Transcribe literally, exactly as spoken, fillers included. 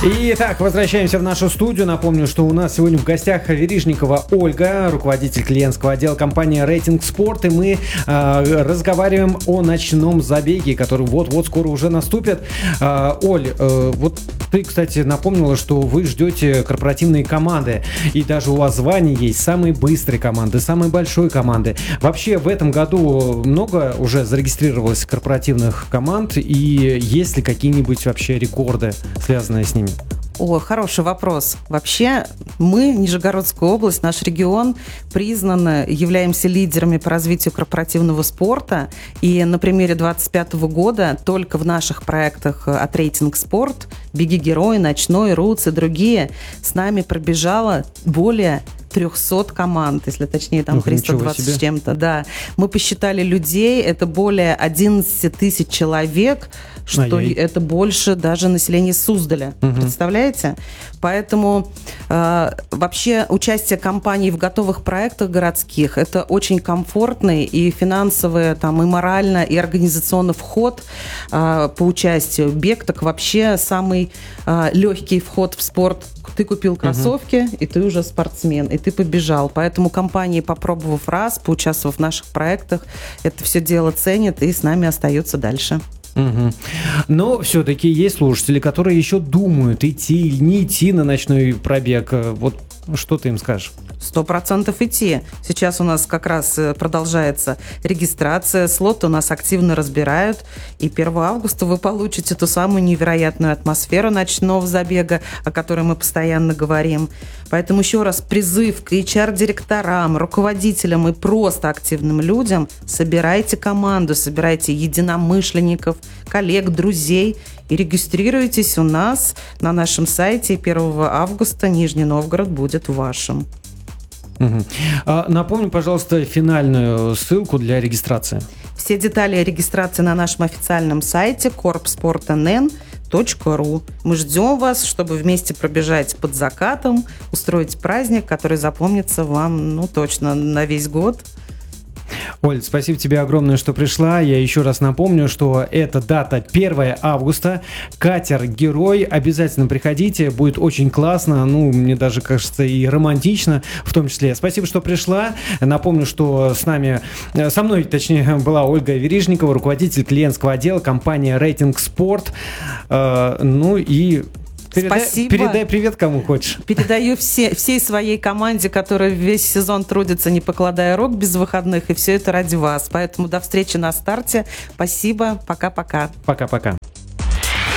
Итак, возвращаемся в нашу студию. Напомню, что у нас сегодня в гостях Верижникова Ольга, руководитель клиентского отдела компании «Рейтинг Спорт». И мы э, разговариваем о ночном забеге, который вот-вот скоро уже наступит. Э, Оль, э, вот ты, кстати, напомнила, что вы ждете корпоративные команды. И даже у вас звание есть самые быстрые команды, самые большие команды. Вообще в этом году много уже зарегистрировалось корпоративных команд? И есть ли какие-нибудь вообще рекорды, связанные с ними? О, хороший вопрос. Вообще, мы, Нижегородская область, наш регион, признаны, являемся лидерами по развитию корпоративного спорта. И на примере двадцать пятого года только в наших проектах от «Рейтинг Спорт», «Беги Герой», «Ночной», «Рутс» и другие с нами пробежало более триста команд, если точнее, там триста двадцать с чем-то, да. Мы посчитали людей, это более одиннадцать тысяч человек, что Ай-яй. Это больше даже населения Суздаля. Угу. Представляете? Поэтому э, вообще участие компаний в готовых проектах городских – это очень комфортный и финансовый, там, и морально, и организационный вход э, по участию. Бег так вообще самый э, легкий вход в спорт. Ты купил кроссовки, угу. и ты уже спортсмен, и ты побежал. Поэтому компании, попробовав раз, поучаствовав в наших проектах, это все дело ценят и с нами остаются дальше. Угу. Но все-таки есть слушатели, которые еще думают, идти или не идти на ночной пробег. Вот что ты им скажешь? Сто процентов идти. Сейчас у нас как раз продолжается регистрация, слоты у нас активно разбирают, и первого августа вы получите ту самую невероятную атмосферу ночного забега, о которой мы постоянно говорим. Поэтому еще раз призыв к эйч ар-директорам, руководителям и просто активным людям: собирайте команду, собирайте единомышленников, коллег, друзей и регистрируйтесь у нас на нашем сайте. первого августа Нижний Новгород будет вашим. Угу. А, напомню, пожалуйста, финальную ссылку для регистрации. Все детали регистрации на нашем официальном сайте корпспорт эн эн точка ру. Мы ждем вас, чтобы вместе пробежать под закатом, устроить праздник, который запомнится вам, ну, точно на весь год. Оль, спасибо тебе огромное, что пришла. Я еще раз напомню, что эта дата первого августа. Катер «Герой». Обязательно приходите, будет очень классно. Ну, мне даже кажется, и романтично в том числе. Спасибо, что пришла. Напомню, что с нами, со мной, точнее, была Ольга Верижникова, руководитель клиентского отдела компании «Рейтинг Спорт». Ну и... Передай, Спасибо. Передай привет кому хочешь. Передаю все, всей своей команде, которая весь сезон трудится, не покладая рук, без выходных. И все это ради вас. Поэтому до встречи на старте. Спасибо. Пока-пока. Пока-пока.